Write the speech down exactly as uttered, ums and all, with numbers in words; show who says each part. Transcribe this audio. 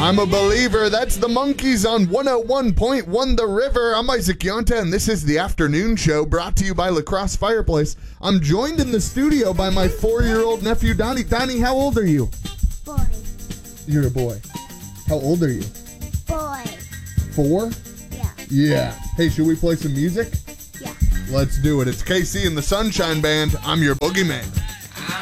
Speaker 1: I'm a believer. That's the Monkees on one oh one point one The River. I'm Isaac Yonta, and this is the afternoon show brought to you by La Crosse Fireplace. I'm joined in the studio by my four-year-old nephew, Donnie. Donnie, how old are you?
Speaker 2: Boy.
Speaker 1: You're a boy. How old are you?
Speaker 2: Boy.
Speaker 1: Four?
Speaker 2: Yeah.
Speaker 1: Yeah. Hey, should we play some music?
Speaker 2: Yeah.
Speaker 1: Let's do it. It's K C and the Sunshine Band. I'm your boogeyman.